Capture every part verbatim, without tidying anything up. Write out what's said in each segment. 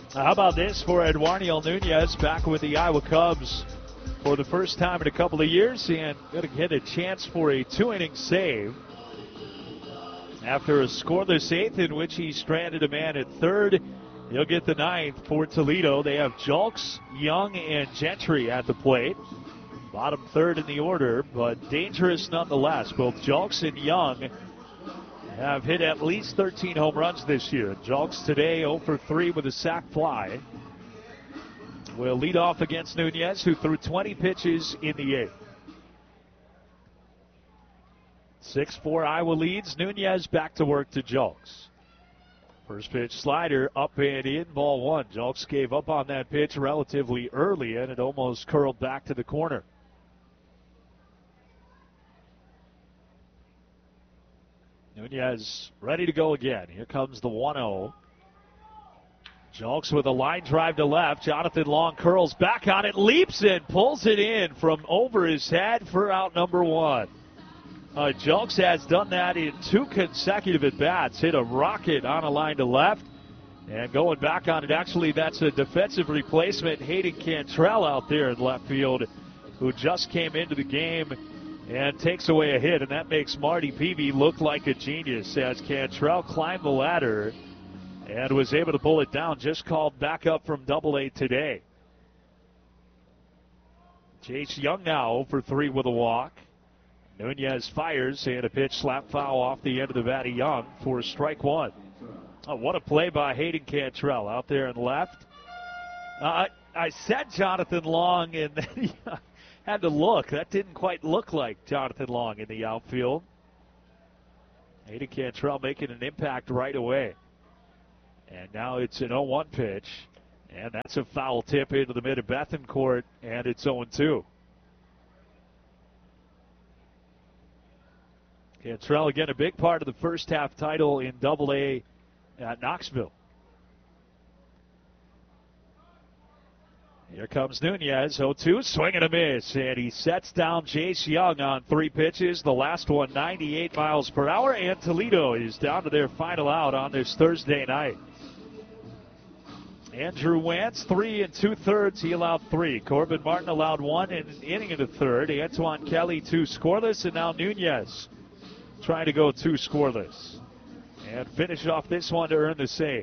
How about this for Eduardo Nunez back with the Iowa Cubs for the first time in a couple of years and going to get a chance for a two-inning save after a scoreless eighth in which he stranded a man at third. He'll get the ninth for Toledo. They have Julks, Young, and Gentry at the plate. Bottom third in the order, but dangerous nonetheless. Both Julks and Young have hit at least thirteen home runs this year. Julks today oh for three with a sac fly. Will lead off against Nunez, who threw twenty pitches in the eighth. six four Iowa leads. Nunez back to work to Julks. First pitch slider up and in, ball one. Julks gave up on that pitch relatively early, and it almost curled back to the corner. Nunez ready to go again. Here comes the one oh. Julks with a line drive to left. Jonathan Long curls back on it, leaps and pulls it in from over his head for out number one. Uh, Julks has done that in two consecutive at-bats. Hit a rocket on a line to left. And going back on it, actually, that's a defensive replacement. Hayden Cantrell out there in left field, who just came into the game and takes away a hit. And that makes Marty Peavy look like a genius as Cantrell climbed the ladder and was able to pull it down. Just called back up from double A today. Chase Young now oh for three with a walk. Nunez fires, and a pitch slap foul off the end of the bat of Young for strike one. Oh, what a play by Hayden Cantrell out there in left. Uh, I, I said Jonathan Long, and then had to look. That didn't quite look like Jonathan Long in the outfield. Hayden Cantrell making an impact right away. And now it's an oh one pitch, and that's a foul tip into the mid of Bethencourt, and it's oh two. Cantrell, again, a big part of the first half title in double A at Knoxville. Here comes Nunez, oh two, swing and a miss, and he sets down Jace Young on three pitches. The last one, ninety-eight miles per hour, and Toledo is down to their final out on this Thursday night. Andrew Wantz, three and two-thirds, he allowed three. Corbin Martin allowed one in an inning and a third. Antoine Kelly, two scoreless, and now Nunez trying to go two scoreless and finish off this one to earn the save.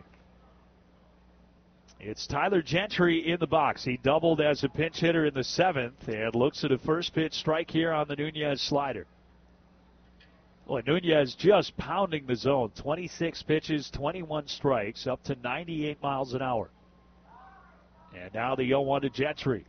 It's Tyler Gentry in the box. He doubled as a pinch hitter in the seventh and looks at a first pitch strike here on the Nunez slider. Boy, Nunez just pounding the zone. twenty-six pitches, twenty-one strikes, up to ninety-eight miles an hour. And now the oh one to Gentry.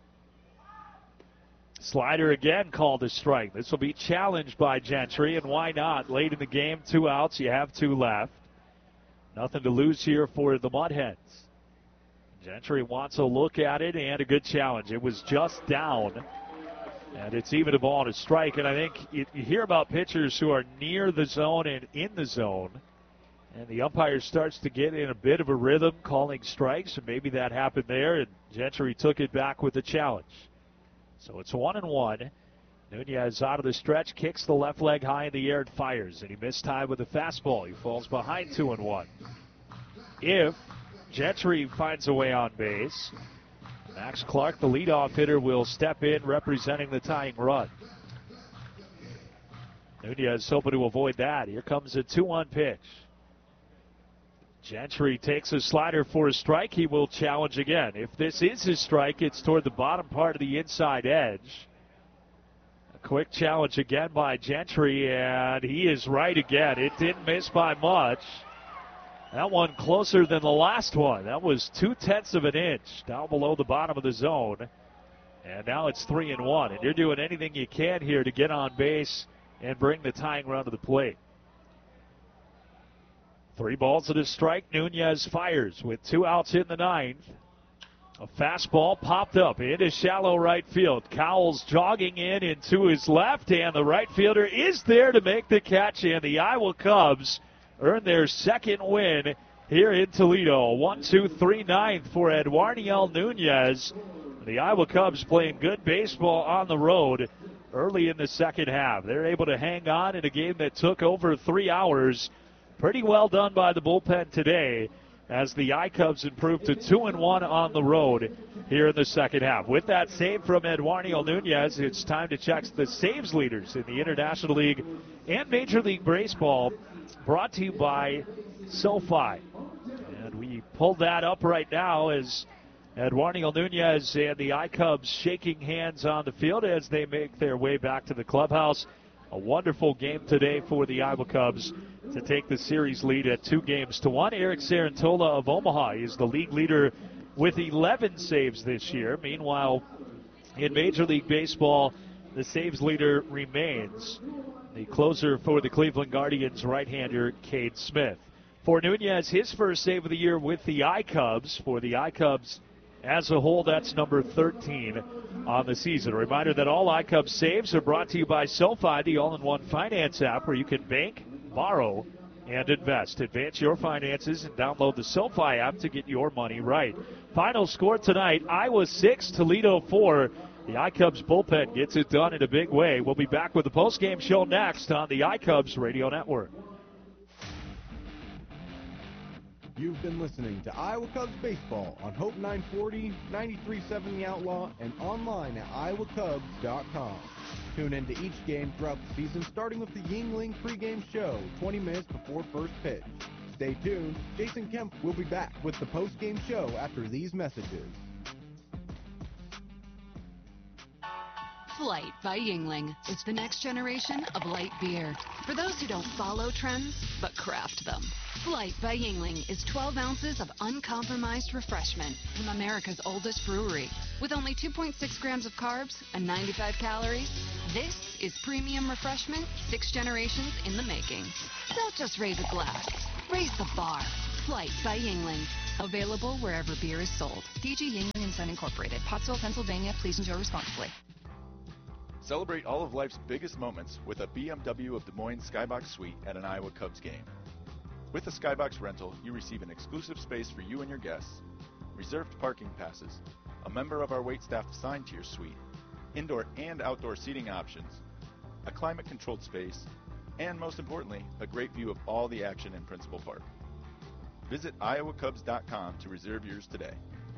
Slider again called a strike. This will be challenged by Gentry, and why not? Late in the game, two outs, you have two left. Nothing to lose here for the Mud Hens. Gentry wants a look at it, and a good challenge. It was just down, and it's even a ball and a strike. And I think you, you hear about pitchers who are near the zone and in the zone, and the umpire starts to get in a bit of a rhythm calling strikes, and maybe that happened there, and Gentry took it back with the challenge. So it's one and one. Nunez out of the stretch, kicks the left leg high in the air and fires, and he missed time with a fastball. He falls behind two and one. If Gentry finds a way on base, Max Clark, the leadoff hitter, will step in representing the tying run. Nunez hoping to avoid that. Here comes a two one pitch. Gentry takes a slider for a strike. He will challenge again. If this is his strike, it's toward the bottom part of the inside edge. A quick challenge again by Gentry, and he is right again. It didn't miss by much. That one closer than the last one. That was two-tenths of an inch down below the bottom of the zone. And now it's three and one. And you're doing anything you can here to get on base and bring the tying run to the plate. Three balls and a strike. Nunez fires with two outs in the ninth. A fastball popped up into shallow right field. Cowles jogging in into his left, and the right fielder is there to make the catch, and the Iowa Cubs earn their second win here in Toledo. one two three ninth for Eduardo Nunez. The Iowa Cubs playing good baseball on the road early in the second half. They're able to hang on in a game that took over three hours. Pretty well done by the bullpen today. as the I-Cubs improve to two and one on the road here in the second half. With that save from Eduardo Nunez, it's time to check the saves leaders in the International League and Major League Baseball, brought to you by SoFi. And we pulled that up right now as Eduardo Nunez and the I-Cubs shaking hands on the field as they make their way back to the clubhouse. A wonderful game today for the Iowa Cubs to take the series lead at two games to one. Eric Sarantola of Omaha is the league leader with eleven saves this year. Meanwhile, in Major League Baseball, the saves leader remains the closer for the Cleveland Guardians, right-hander Cade Smith. For Nunez, his first save of the year with the I-Cubs. For the I-Cubs as a whole, that's number thirteen on the season. A reminder that all I-Cubs saves are brought to you by SoFi, the all-in-one finance app where you can bank, borrow, and invest. Advance your finances and download the SoFi app to get your money right. Final score tonight, Iowa six, Toledo four. The I-Cubs bullpen gets it done in a big way. We'll be back with the postgame show next on the I-Cubs Radio Network. You've been listening to Iowa Cubs Baseball on Hope nine forty, ninety-three point seven The Outlaw, and online at iowa cubs dot com. Tune into each game throughout the season, starting with the Yuengling pregame show, twenty minutes before first pitch. Stay tuned. Jason Kemp will be back with the postgame show after these messages. Flight by Yuengling. It's the next generation of light beer. For those who don't follow trends, but craft them. Flight by Yuengling is twelve ounces of uncompromised refreshment from America's oldest brewery. With only two point six grams of carbs and ninety-five calories, this is premium refreshment six generations in the making. Don't just raise a glass, raise the bar. Flight by Yuengling. Available wherever beer is sold. D G Yuengling and Son Incorporated, Pottsville, Pennsylvania. Please enjoy responsibly. Celebrate all of life's biggest moments with a B M W of Des Moines Skybox Suite at an Iowa Cubs game. With the Skybox rental, you receive an exclusive space for you and your guests, reserved parking passes, a member of our waitstaff assigned to your suite, indoor and outdoor seating options, a climate-controlled space, and most importantly, a great view of all the action in Principal Park. Visit iowa cubs dot com to reserve yours today.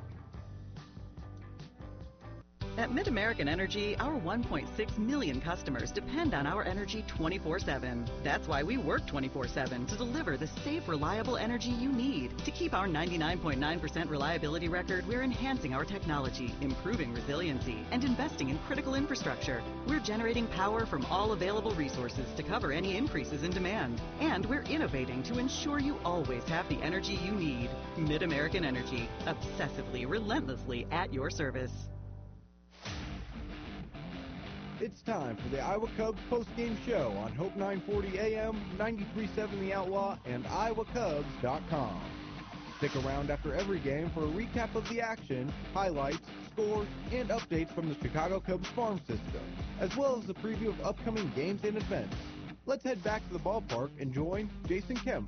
At MidAmerican Energy, our one point six million customers depend on our energy twenty-four seven. That's why we work twenty-four seven to deliver the safe, reliable energy you need. To keep our ninety-nine point nine percent reliability record, we're enhancing our technology, improving resiliency, and investing in critical infrastructure. We're generating power from all available resources to cover any increases in demand. And we're innovating to ensure you always have the energy you need. MidAmerican Energy, obsessively, relentlessly at your service. It's time for the Iowa Cubs postgame show on Hope nine forty A M, ninety-three point seven The Outlaw, and iowa cubs dot com. Stick around after every game for a recap of the action, highlights, scores, and updates from the Chicago Cubs farm system, as well as a preview of upcoming games and events. Let's head back to the ballpark and join Jason Kemp.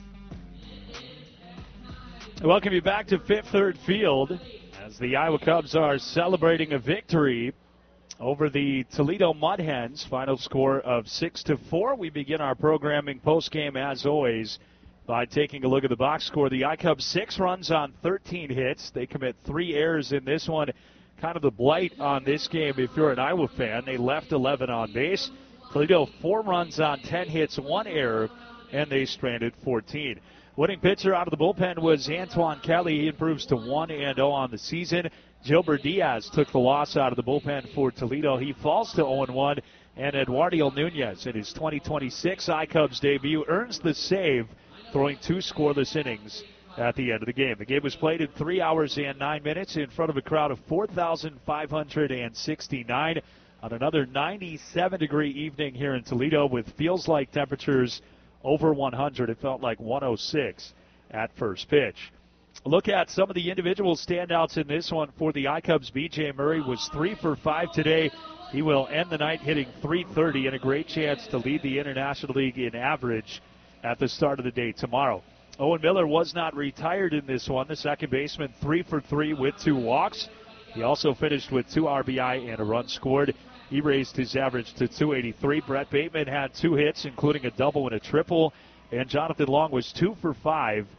Welcome you back to Fifth Third Field as the Iowa Cubs are celebrating a victory over the Toledo Mud Hens. Final score of six to four. We begin our programming postgame, as always, by taking a look at the box score. The I-Cubs six runs on thirteen hits. They commit three errors in this one. Kind of the blight on this game if you're an Iowa fan. They left eleven on base. Toledo four runs on ten hits, one error, and they stranded fourteen. Winning pitcher out of the bullpen was Antoine Kelly. He improves to one and oh on the season. Gilbert Diaz took the loss out of the bullpen for Toledo. He falls to oh and one. And Eduardo Nunez, in his twenty twenty-six I-Cubs debut, earns the save, throwing two scoreless innings at the end of the game. The game was played in three hours and nine minutes in front of a crowd of four thousand five hundred sixty-nine on another ninety-seven degree evening here in Toledo with feels-like temperatures over one hundred. It felt like one oh six at first pitch. Look at some of the individual standouts in this one for the I-Cubs. B J Murray was three for five today. He will end the night hitting three thirty and a great chance to lead the International League in average at the start of the day tomorrow. Owen Miller was not retired in this one. The second baseman, three for three with two walks. He also finished with two R B I and a run scored. He raised his average to two eighty-three. Brett Bateman had two hits, including a double and a triple. And Jonathan Long was two for five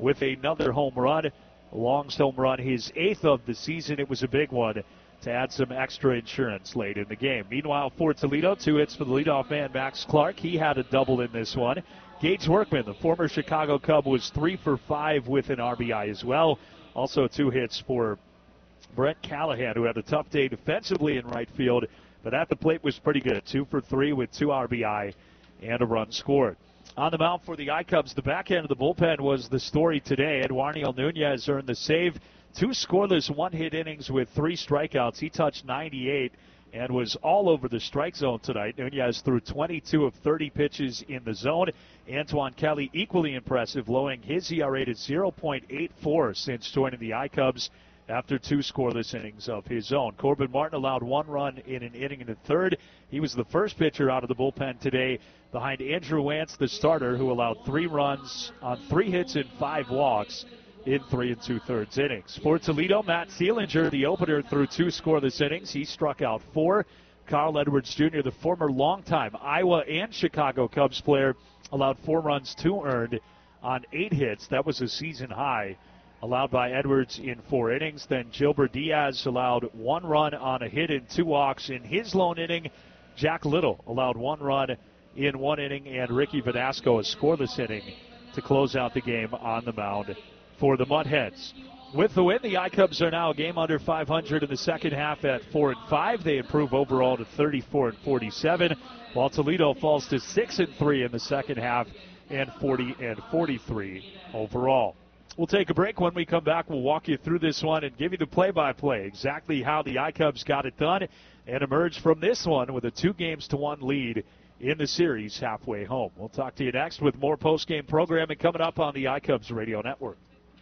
with another home run. Long's home run, his eighth of the season. It was a big one to add some extra insurance late in the game. Meanwhile, for Toledo, two hits for the leadoff man, Max Clark. He had a double in this one. Gage Workman, the former Chicago Cub, was three for five with an R B I as well. Also two hits for Brent Callahan, who had a tough day defensively in right field, but at the plate was pretty good. Two for three with two R B I and a run scored. On the mound for the I-Cubs, the back end of the bullpen was the story today. Eduardo Nunez earned the save. Two scoreless one-hit innings with three strikeouts. He touched ninety-eight and was all over the strike zone tonight. Nunez threw twenty-two of thirty pitches in the zone. Antoine Kelly equally impressive, lowering his E R A to zero point eight four since joining the I-Cubs after two scoreless innings of his own. Corbin Martin allowed one run in an inning in the third. He was the first pitcher out of the bullpen today behind Andrew Wantz, the starter, who allowed three runs on three hits and five walks in three and two-thirds innings. For Toledo, Matt Seelinger, the opener, threw two scoreless innings. He struck out four. Carl Edwards Junior, the former longtime Iowa and Chicago Cubs player, allowed four runs, two earned on eight hits. That was a season high allowed by Edwards in four innings. Then Gilbert Diaz allowed one run on a hit and two walks in his lone inning. Jack Little allowed one run in one inning, and Ricky Vanasco a scoreless inning to close out the game on the mound for the Mudhens. With the win, the I-Cubs are now a game under five hundred in the second half at four and five. They improve overall to thirty-four and forty-seven, while Toledo falls to six and three in the second half and forty and forty-three overall. We'll take a break. When we come back, we'll walk you through this one and give you the play-by-play, exactly how the I-Cubs got it done and emerged from this one with a two games to one lead in the series halfway home. We'll talk to you next with more post-game programming coming up on the I-Cubs Radio Network.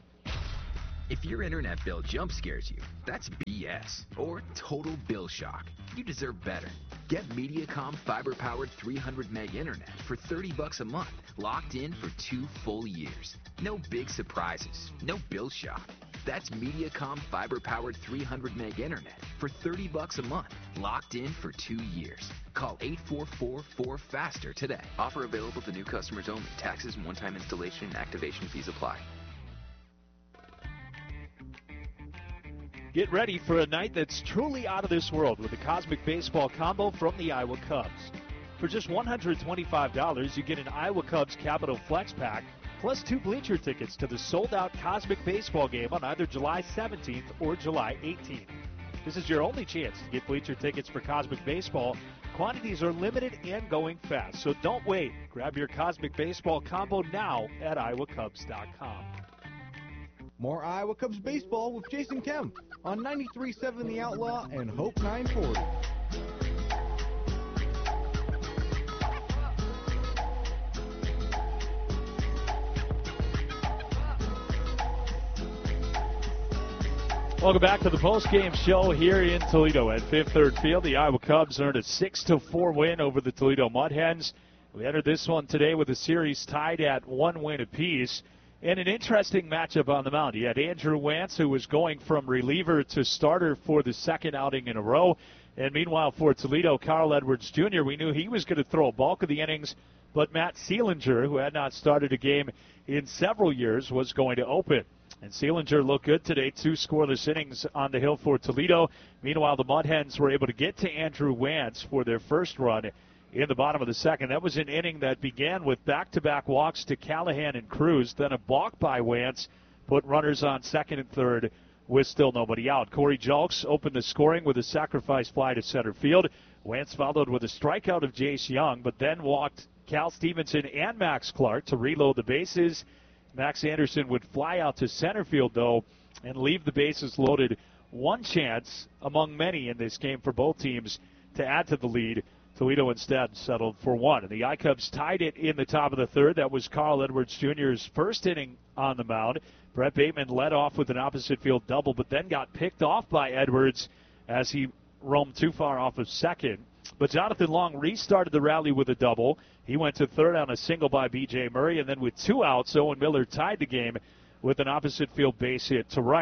If your internet bill jump scares you, that's B S or total bill shock. You deserve better. Get Mediacom fiber-powered three hundred meg internet for thirty bucks a month, locked in for two full years. No big surprises, no bill shock. That's Mediacom fiber-powered three hundred meg internet for thirty bucks a month, locked in for two years. Call eight four four four faster today. Offer available to new customers only. Taxes and one-time installation and activation fees apply. Get ready for a night that's truly out of this world with the Cosmic Baseball Combo from the Iowa Cubs. For just one hundred twenty-five dollars, you get an Iowa Cubs Capital Flex Pack, plus two bleacher tickets to the sold-out Cosmic Baseball game on either July seventeenth or July eighteenth. This is your only chance to get bleacher tickets for Cosmic Baseball. Quantities are limited and going fast, so don't wait. Grab your Cosmic Baseball Combo now at iowa cubs dot com. More Iowa Cubs baseball with Jason Kemp on ninety-three point seven The Outlaw and Hope nine forty. Welcome back to the post-game show here in Toledo at Fifth Third Field. The Iowa Cubs earned a six to four win over the Toledo Mudhens. We entered this one today with the series tied at one win apiece. And an interesting matchup on the mound. You had Andrew Wantz, who was going from reliever to starter for the second outing in a row. And meanwhile, for Toledo, Carl Edwards Junior, we knew he was going to throw a bulk of the innings, but Matt Seelinger, who had not started a game in several years, was going to open. And Seelinger looked good today, two scoreless innings on the hill for Toledo. Meanwhile, the Mudhens were able to get to Andrew Wantz for their first run in the bottom of the second. That was an inning that began with back-to-back walks to Callahan and Cruz, then a balk by Wantz put runners on second and third with still nobody out. Corey Julks opened the scoring with a sacrifice fly to center field. Wantz followed with a strikeout of Jace Young, but then walked Cal Stevenson and Max Clark to reload the bases. Max Anderson would fly out to center field, though, and leave the bases loaded. One chance among many in this game for both teams to add to the lead. Toledo instead settled for one. And the I-Cubs tied it in the top of the third. That was Carl Edwards Junior's first inning on the mound. Brett Bateman led off with an opposite field double, but then got picked off by Edwards as he roamed too far off of second. But Jonathan Long restarted the rally with a double. He went to third on a single by B J Murray, and then with two outs, Owen Miller tied the game with an opposite field base hit to right.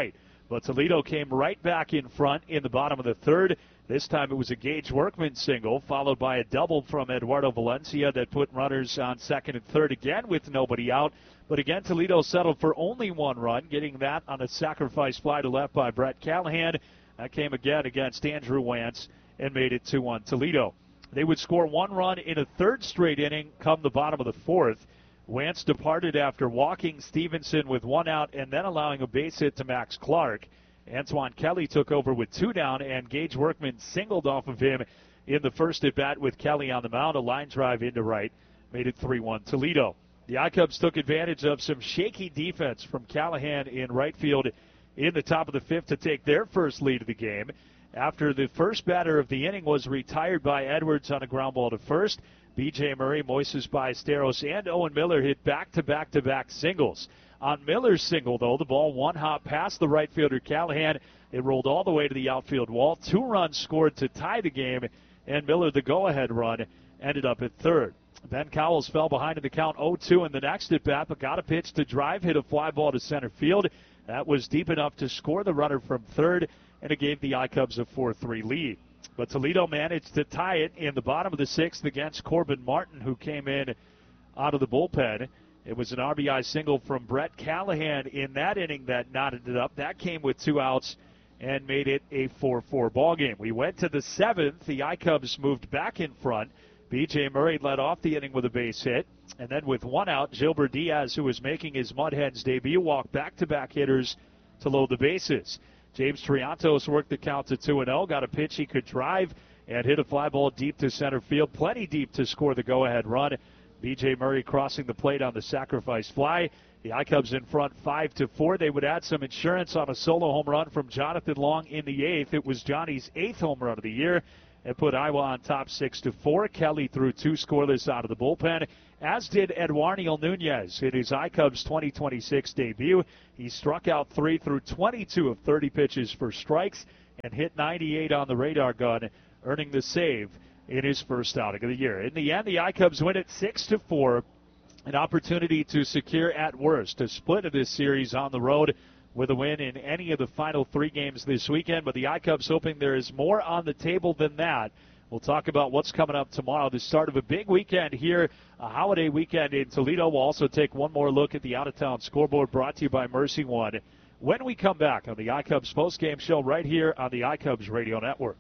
But Toledo came right back in front in the bottom of the third. This time it was a Gage Workman single, followed by a double from Eduardo Valencia that put runners on second and third again with nobody out. But again, Toledo settled for only one run, getting that on a sacrifice fly to left by Brett Callahan. That came again against Andrew Wance and made it two one Toledo. They would score one run in a third straight inning come the bottom of the fourth. Wance departed after walking Stevenson with one out and then allowing a base hit to Max Clark. Antoine Kelly took over with two down, and Gage Workman singled off of him in the first at-bat with Kelly on the mound. A line drive into right made it three one Toledo. The iCubs took advantage of some shaky defense from Callahan in right field in the top of the fifth to take their first lead of the game. After the first batter of the inning was retired by Edwards on a ground ball to first, B J Murray, Moises Ballesteros, and Owen Miller hit back-to-back-to-back singles. On Miller's single, though, the ball one hop past the right fielder Callahan. It rolled all the way to the outfield wall. Two runs scored to tie the game, and Miller, the go-ahead run, ended up at third. Ben Cowles fell behind in the count oh two in the next at-bat, but got a pitch to drive, hit a fly ball to center field. That was deep enough to score the runner from third, and it gave the iCubs a four three lead. But Toledo managed to tie it in the bottom of the sixth against Corbin Martin, who came in out of the bullpen. It was an R B I single from Brett Callahan in that inning that knotted it up. That came with two outs and made it a four four ball game. We went to the seventh. The iCubs moved back in front. B J Murray led off the inning with a base hit. And then with one out, Gilbert Diaz, who was making his Mud Hens debut, walked back-to-back hitters to load the bases. James Triantos worked the count to two and oh, got a pitch he could drive, and hit a fly ball deep to center field, plenty deep to score the go-ahead run. B J Murray crossing the plate on the sacrifice fly. The iCubs in front five to four. They would add some insurance on a solo home run from Jonathan Long in the eighth. It was Johnny's eighth home run of the year and put Iowa on top six to four. Kelly threw two scoreless out of the bullpen, as did Eduardo Nunez in his iCubs twenty twenty-six debut. He struck out three through twenty-two of thirty pitches for strikes and hit ninety-eight on the radar gun, earning the save in his first outing of the year. In the end, the iCubs win it six to four, an opportunity to secure at worst a split of this series on the road with a win in any of the final three games this weekend. But the iCubs hoping there is more on the table than that. We'll talk about what's coming up tomorrow, the start of a big weekend here, a holiday weekend in Toledo. We'll also take one more look at the out-of-town scoreboard brought to you by Mercy One when we come back on the iCubs postgame show right here on the iCubs Radio Network.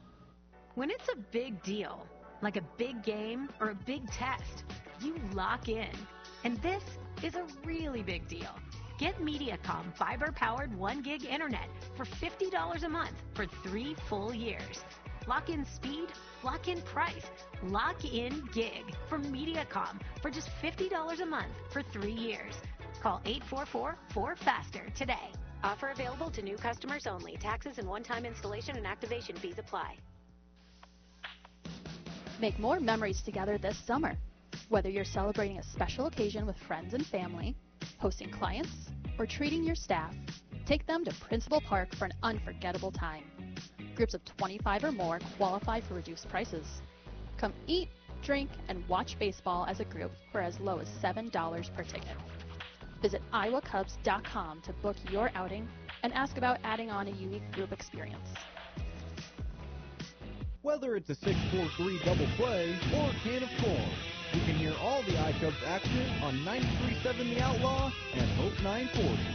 When it's a big deal, like a big game or a big test, you lock in. And this is a really big deal. Get Mediacom fiber-powered one gig internet for fifty dollars a month for three full years. Lock in speed, lock in price, lock in gig from Mediacom for just fifty dollars a month for three years. Call eight four four, four faster today. Offer available to new customers only. Taxes and one-time installation and activation fees apply. Make more memories together this summer. Whether you're celebrating a special occasion with friends and family, hosting clients, or treating your staff, take them to Principal Park for an unforgettable time. Groups of twenty-five or more qualify for reduced prices. Come eat, drink, and watch baseball as a group for as low as seven dollars per ticket. Visit iowa cubs dot com to book your outing and ask about adding on a unique group experience. Whether it's a six four three double play or a can of corn, you can hear all the iCubs action on ninety-three point seven The Outlaw and Hope nine forty.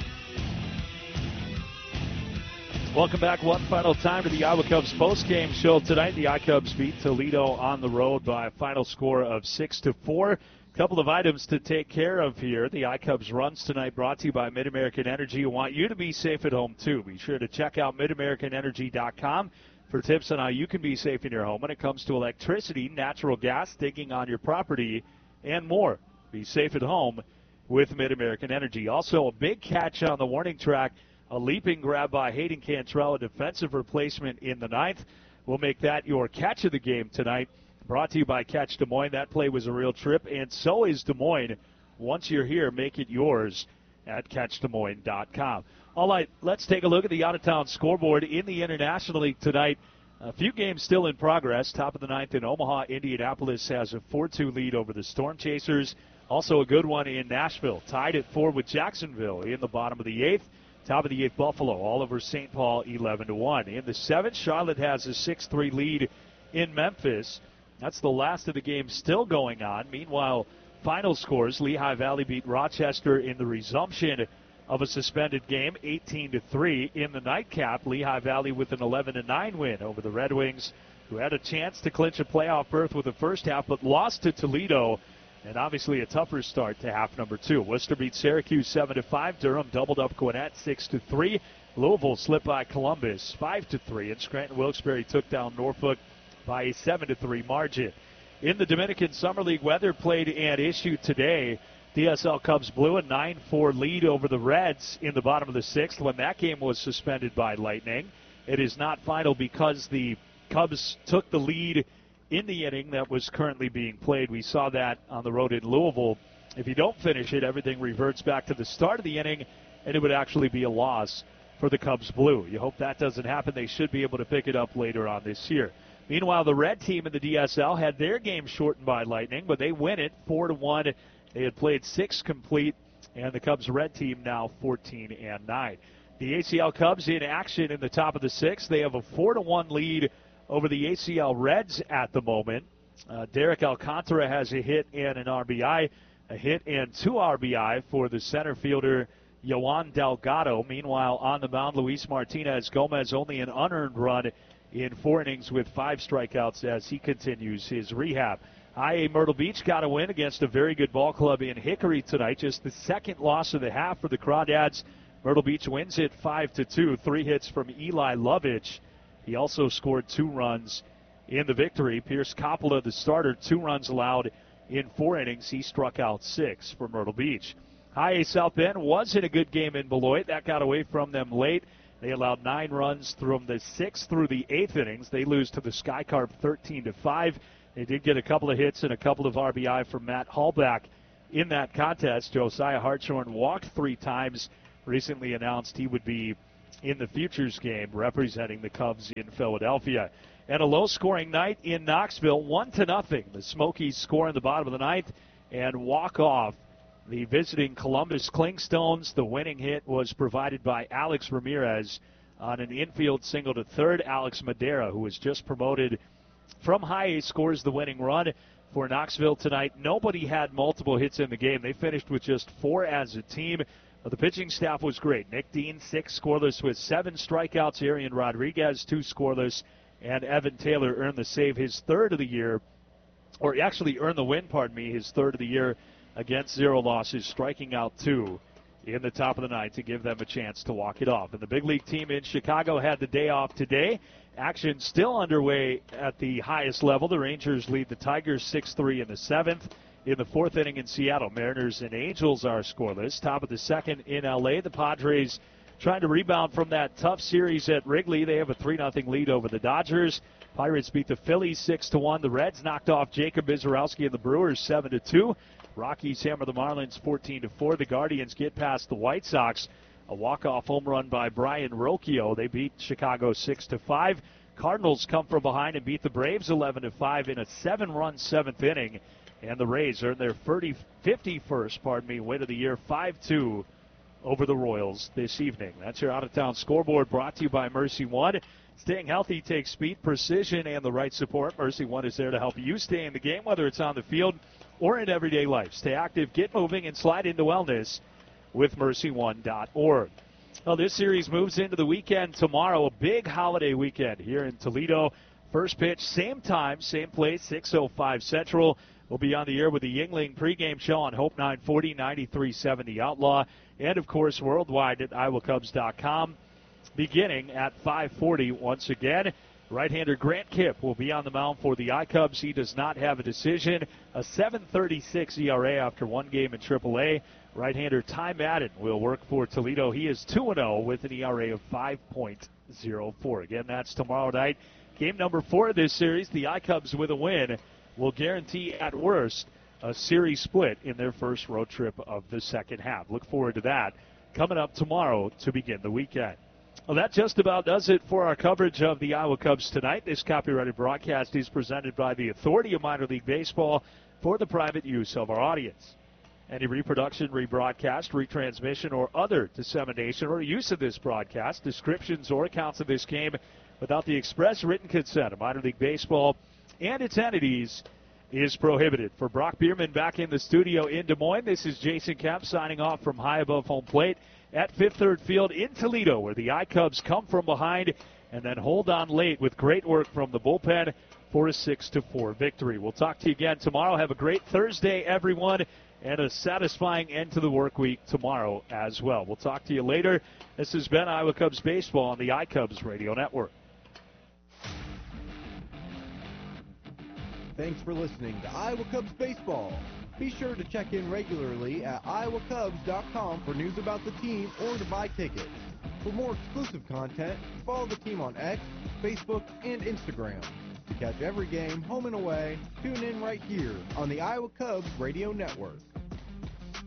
Welcome back one final time to the Iowa Cubs postgame show tonight. The iCubs beat Toledo on the road by a final score of six to four. A couple of items to take care of here. The iCubs runs tonight brought to you by Mid-American Energy. We want you to be safe at home, too. Be sure to check out mid american energy dot com for tips on how you can be safe in your home when it comes to electricity, natural gas, digging on your property, and more. Be safe at home with Mid-American Energy. Also, a big catch on the warning track, a leaping grab by Hayden Cantrell, a defensive replacement in the ninth. We'll make that your catch of the game tonight. Brought to you by Catch Des Moines. That play was a real trip, and so is Des Moines. Once you're here, make it yours at catch des moines dot com. All right, let's take a look at the out-of-town scoreboard in the International League tonight. A few games still in progress. Top of the ninth in Omaha, Indianapolis has a four two lead over the Storm Chasers. Also a good one in Nashville, tied at four with Jacksonville in the bottom of the eighth. Top of the eighth, Buffalo, all over Saint Paul, eleven to one. In the seventh, Charlotte has a six three lead in Memphis. That's the last of the game still going on. Meanwhile, final scores, Lehigh Valley beat Rochester in the resumption of a suspended game, eighteen to three. In the nightcap, Lehigh Valley with an eleven to nine win over the Red Wings, who had a chance to clinch a playoff berth with the first half, but lost to Toledo, and obviously a tougher start to half number two. Worcester beat Syracuse seven to five. Durham doubled up Gwinnett six to three. Louisville slipped by Columbus five to three, and Scranton Wilkes-Barre took down Norfolk by a seven to three margin. In the Dominican Summer League, weather played an issue today. D S L Cubs blew a nine four lead over the Reds in the bottom of the sixth when that game was suspended by lightning. It is not final because the Cubs took the lead in the inning that was currently being played. We saw that on the road in Louisville. If you don't finish it, everything reverts back to the start of the inning, and it would actually be a loss for the Cubs Blue. You hope that doesn't happen. They should be able to pick it up later on this year. Meanwhile, the red team in the D S L had their game shortened by lightning, but they win it four to one. They had played six complete, and the Cubs red team now fourteen and nine. The A C L Cubs in action in the top of the sixth. They have a four to one lead over the A C L Reds at the moment. Uh, Derek Alcantara has a hit and an R B I, a hit and two R B I for the center fielder Yohan Delgado. Meanwhile, on the mound, Luis Martinez Gomez only an unearned run in four innings with five strikeouts as he continues his rehab. I A Myrtle Beach got a win against a very good ball club in Hickory tonight. Just the second loss of the half for the Crawdads. Myrtle Beach wins it five to two. Three hits from Eli Lovich. He also scored two runs in the victory. Pierce Coppola, the starter, two runs allowed in four innings. He struck out six for Myrtle Beach. High A South Bend was in a good game in Beloit. That got away from them late. They allowed nine runs from the sixth through the eighth innings. They lose to the Sky Carp thirteen to five. They did get a couple of hits and a couple of R B I from Matt Hallback in that contest. Josiah Hartshorn walked three times. Recently announced he would be in the Futures game representing the Cubs in Philadelphia. And a low-scoring night in Knoxville, one to nothing. The Smokies score in the bottom of the ninth and walk off the visiting Columbus Clingstones. The winning hit was provided by Alex Ramirez on an infield single to third. Alex Madera, who was just promoted from high A, scores the winning run for Knoxville tonight. Nobody had multiple hits in the game. They finished with just four as a team. The pitching staff was great. Nick Dean, six scoreless with seven strikeouts. Arian Rodriguez, two scoreless. And Evan Taylor earned the save, his third of the year, or he actually earned the win, pardon me, his third of the year against zero losses, striking out two in the top of the ninth to give them a chance to walk it off. And the big league team in Chicago had the day off today. Action still underway at the highest level. The Rangers lead the Tigers six three in the seventh. In the fourth inning in Seattle, Mariners and Angels are scoreless. Top of the second in L A, the Padres trying to rebound from that tough series at Wrigley. They have a three nothing lead over the Dodgers. Pirates beat the Phillies six to one. The Reds knocked off Jacob Izorowski and the Brewers seven to two. Rockies hammer the Marlins fourteen to four. The Guardians get past the White Sox. A walk-off home run by Brian Rocchio. They beat Chicago six to five. Cardinals come from behind and beat the Braves eleven to five in a seven-run seventh inning. And the Rays earn their fifty-first, pardon me, win of the year, five two over the Royals this evening. That's your out-of-town scoreboard, brought to you by Mercy One. Staying healthy takes speed, precision, and the right support. Mercy One is there to help you stay in the game, whether it's on the field or in everyday life. Stay active, get moving, and slide into wellness with mercy one dot org. Well, this series moves into the weekend tomorrow, a big holiday weekend here in Toledo. First pitch, same time, same place, six oh five Central. We'll be on the air with the Yuengling pregame show on Hope nine forty, ninety-three point seven The Outlaw, and, of course, worldwide at iowa cubs dot com, beginning at five forty once again. Right-hander Grant Kipp will be on the mound for the iCubs. He does not have a decision. A seven thirty-six E R A after one game in triple A. Right-hander Ty Madden will work for Toledo. He is two and oh with an E R A of five point oh four. Again, that's tomorrow night. Game number four of this series. The iCubs with a win will guarantee at worst a series split in their first road trip of the second half. Look forward to that coming up tomorrow to begin the weekend. Well, that just about does it for our coverage of the Iowa Cubs tonight. This copyrighted broadcast is presented by the Authority of Minor League Baseball for the private use of our audience. Any reproduction, rebroadcast, retransmission, or other dissemination or use of this broadcast, descriptions, or accounts of this game without the express written consent of minor league baseball and its entities is prohibited. For Brock Bierman back in the studio in Des Moines, this is Jason Kemp signing off from high above home plate at Fifth Third Field in Toledo, where the iCubs come from behind and then hold on late with great work from the bullpen for a six to four victory. We'll talk to you again tomorrow. Have a great Thursday, everyone, and a satisfying end to the work week tomorrow as well. We'll talk to you later. This has been Iowa Cubs Baseball on the iCubs Radio Network. Thanks for listening to Iowa Cubs Baseball. Be sure to check in regularly at iowa cubs dot com for news about the team or to buy tickets. For more exclusive content, follow the team on X, Facebook, and Instagram. To catch every game, home and away, tune in right here on the Iowa Cubs Radio Network.